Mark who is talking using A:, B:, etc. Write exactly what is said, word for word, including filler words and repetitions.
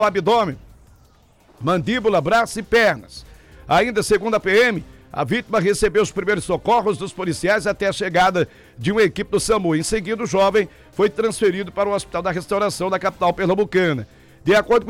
A: abdômen, mandíbula, braço e pernas. Ainda segundo a P M, a vítima recebeu os primeiros socorros dos policiais até a chegada de uma equipe do SAMU. Em seguida, o jovem foi transferido para o Hospital da Restauração da capital pernambucana. De acordo com